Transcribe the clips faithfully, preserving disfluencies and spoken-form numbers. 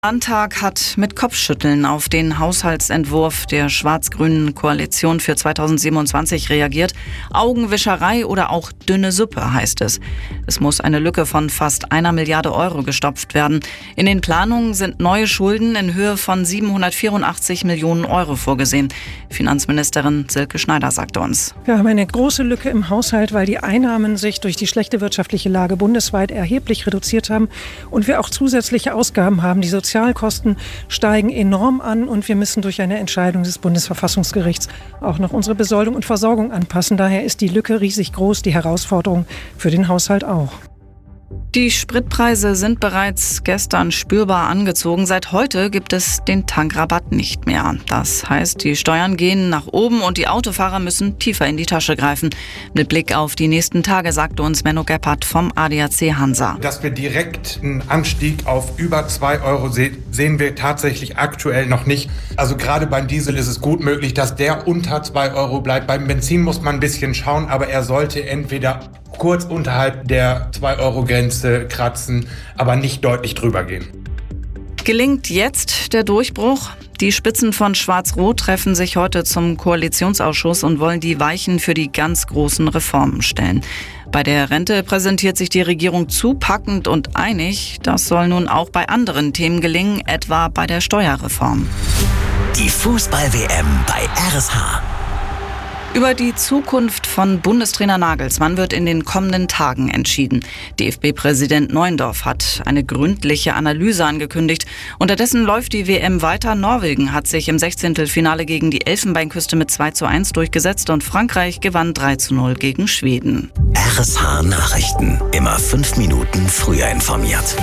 Landtag hat mit Kopfschütteln auf den Haushaltsentwurf der schwarz-grünen Koalition für zweitausendsiebenundzwanzig reagiert. Augenwischerei oder auch dünne Suppe, heißt es. Es muss eine Lücke von fast einer Milliarde Euro gestopft werden. In den Planungen sind neue Schulden in Höhe von siebenhundertvierundachtzig Millionen Euro vorgesehen. Finanzministerin Silke Schneider sagte uns: Wir haben eine große Lücke im Haushalt, weil die Einnahmen sich durch die schlechte wirtschaftliche Lage bundesweit erheblich reduziert haben und wir auch zusätzliche Ausgaben haben. Die Sozialkosten steigen enorm an und wir müssen durch eine Entscheidung des Bundesverfassungsgerichts auch noch unsere Besoldung und Versorgung anpassen. Daher ist die Lücke riesig groß, die Herausforderung für den Haushalt auch. Die Spritpreise sind bereits gestern spürbar angezogen. Seit heute gibt es den Tankrabatt nicht mehr. Das heißt, die Steuern gehen nach oben und die Autofahrer müssen tiefer in die Tasche greifen. Mit Blick auf die nächsten Tage sagte uns Menno Gebhardt vom A D A C Hansa: Dass wir direkt einen Anstieg auf über zwei Euro se- sehen wir tatsächlich aktuell noch nicht. Also gerade beim Diesel ist es gut möglich, dass der unter zwei Euro bleibt. Beim Benzin muss man ein bisschen schauen, aber er sollte entweder kurz unterhalb der zwei Euro Grenze kratzen, aber nicht deutlich drüber gehen. Gelingt jetzt der Durchbruch? Die Spitzen von Schwarz-Rot treffen sich heute zum Koalitionsausschuss und wollen die Weichen für die ganz großen Reformen stellen. Bei der Rente präsentiert sich die Regierung zupackend und einig. Das soll nun auch bei anderen Themen gelingen, etwa bei der Steuerreform. Die Fußball-W M bei R S H. Über die Zukunft von Bundestrainer Nagelsmann wird in den kommenden Tagen entschieden. D F B-Präsident Neuendorf hat eine gründliche Analyse angekündigt. Unterdessen läuft die W M weiter. Norwegen hat sich im Sechzehntelfinale gegen die Elfenbeinküste mit zwei zu eins durchgesetzt und Frankreich gewann drei zu null gegen Schweden. R S H Nachrichten. Immer fünf Minuten früher informiert.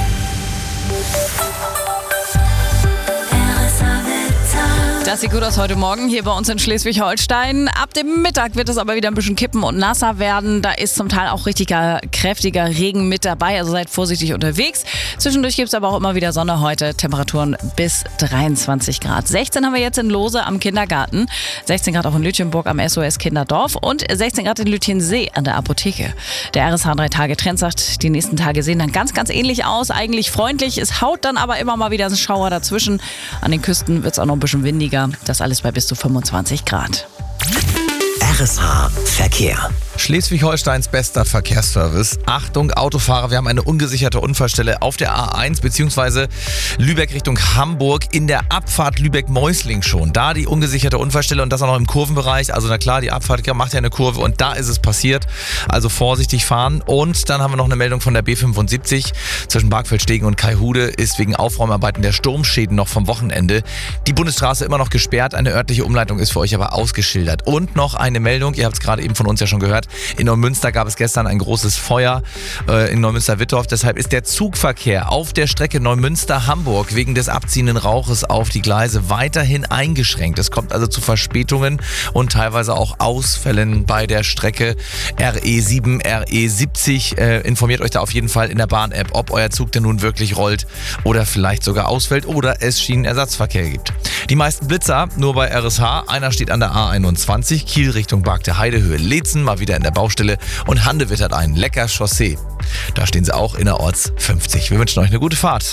Das sieht gut aus heute Morgen hier bei uns in Schleswig-Holstein. Ab dem Mittag wird es aber wieder ein bisschen kippen und nasser werden. Da ist zum Teil auch richtiger, kräftiger Regen mit dabei, also seid vorsichtig unterwegs. Zwischendurch gibt es aber auch immer wieder Sonne heute. Temperaturen bis dreiundzwanzig Grad. sechzehn haben wir jetzt in Lose am Kindergarten, sechzehn Grad auch in Lütjenburg am S O S Kinderdorf und sechzehn Grad in Lütjensee an der Apotheke. Der R S H drei Tage Trend sagt, die nächsten Tage sehen dann ganz, ganz ähnlich aus. Eigentlich freundlich, es haut dann aber immer mal wieder ein Schauer dazwischen. An den Küsten wird es auch noch ein bisschen windiger. Das alles bei bis zu fünfundzwanzig Grad. R S H Verkehr. Schleswig-Holsteins bester Verkehrsservice. Achtung, Autofahrer, wir haben eine ungesicherte Unfallstelle auf der A eins bzw. Lübeck Richtung Hamburg in der Abfahrt Lübeck-Meusling schon. Da die ungesicherte Unfallstelle und das auch noch im Kurvenbereich. Also na klar, die Abfahrt macht ja eine Kurve und da ist es passiert. Also vorsichtig fahren. Und dann haben wir noch eine Meldung von der B fünfundsiebzig. Zwischen Barkfeldstegen und Kaihude ist wegen Aufräumarbeiten der Sturmschäden noch vom Wochenende die Bundesstraße immer noch gesperrt. Eine örtliche Umleitung ist für euch aber ausgeschildert. Und noch eine Meldung, ihr habt es gerade eben von uns ja schon gehört. In Neumünster gab es gestern ein großes Feuer äh, in Neumünster-Wittorf. Deshalb ist der Zugverkehr auf der Strecke Neumünster-Hamburg wegen des abziehenden Rauches auf die Gleise weiterhin eingeschränkt. Es kommt also zu Verspätungen und teilweise auch Ausfällen bei der Strecke R E sieben, R E siebzig. Äh, informiert euch da auf jeden Fall in der Bahn-App, ob euer Zug denn nun wirklich rollt oder vielleicht sogar ausfällt oder es Schienenersatzverkehr gibt. Die meisten Blitzer nur bei R S H. Einer steht an der A einundzwanzig, Kiel Richtung Barkte Heidehöhe Leetzen, mal wieder in der Baustelle und Handewitt hat einen lecker Chaussee. Da stehen sie auch innerorts fünfzig. Wir wünschen euch eine gute Fahrt.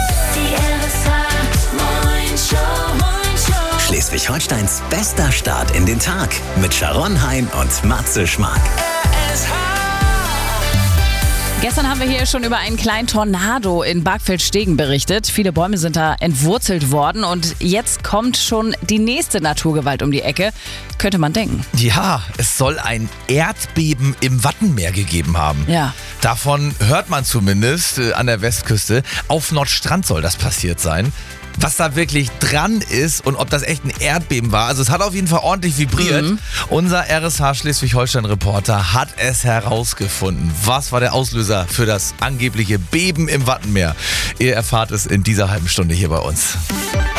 Schleswig-Holsteins bester Start in den Tag mit Sharon Hein und Matze Schmark. Gestern haben wir hier schon über einen kleinen Tornado in Barkfeldstegen berichtet. Viele Bäume sind da entwurzelt worden und jetzt kommt schon die nächste Naturgewalt um die Ecke. Könnte man denken. Ja, es soll ein Erdbeben im Wattenmeer gegeben haben. Ja. Davon hört man zumindest äh, an der Westküste. Auf Nordstrand soll das passiert sein. Was da wirklich dran ist und ob das echt ein Erdbeben war. Also es hat auf jeden Fall ordentlich vibriert. Mhm. Unser R S H Schleswig-Holstein-Reporter hat es herausgefunden. Was war der Auslöser für das angebliche Beben im Wattenmeer? Ihr erfahrt es in dieser halben Stunde hier bei uns.